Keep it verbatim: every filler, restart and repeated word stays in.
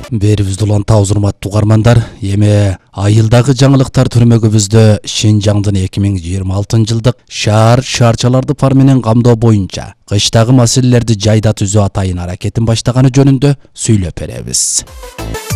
Берибизди улантабыз урматтуу угармандар. Эми айылдагы жаңылыктар түрмөгүбүздө Шинжаңдын эки миң жыйырма алтынчы жылдык шаар шаарчаларды пар менен камдоо боюнча кыштагы маселелерди жайда түзөө атайын аракетин баштаганы жөнүндө сүйлөп беребиз.